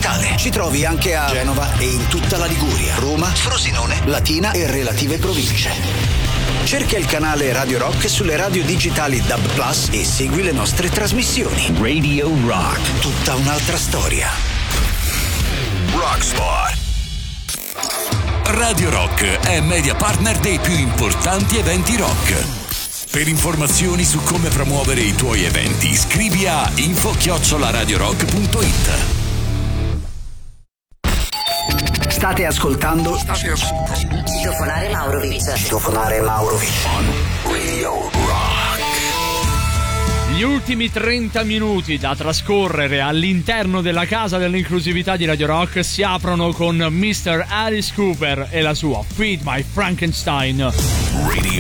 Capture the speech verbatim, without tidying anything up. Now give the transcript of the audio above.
digitale. Ci trovi anche a Genova e in tutta la Liguria, Roma, Frosinone, Latina e relative province. Cerca il canale Radio Rock sulle radio digitali D A B Plus e segui le nostre trasmissioni. Radio Rock, tutta un'altra storia. Rockspot. Radio Rock è media partner dei più importanti eventi rock. Per informazioni su come promuovere i tuoi eventi, scrivi a info chiocciola radiorock punto it. State ascoltando State ascoltando Citofonare Maurovic. Citofonare Maurovic Radio Rock. Gli ultimi trenta minuti da trascorrere all'interno della casa dell'inclusività di Radio Rock si aprono con mister Alice Cooper e la sua Feed My Frankenstein. Radio